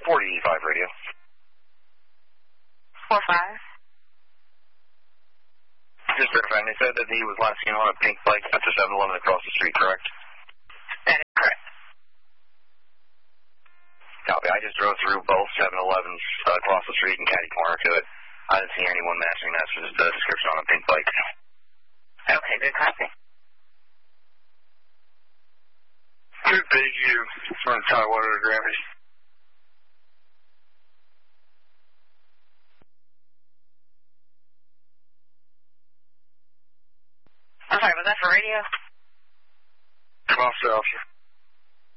45 radio. 45. Just verifying, they said that he was last seen on a pink bike at the 7-Eleven across the street, correct? That is correct. Copy. I just drove through both 7-Elevens across the street and catty corner to it. I didn't see anyone matching that, so just a description on a pink bike. Okay, good copy. Good big U from Tidewater to Granby. I'm sorry, was that for radio? Myself.